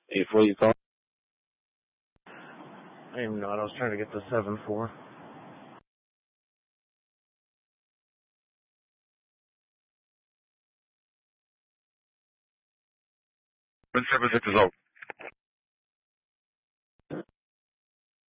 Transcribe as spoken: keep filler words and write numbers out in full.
eight four, you call? I am not. I was trying to get the seven four. seven six is open.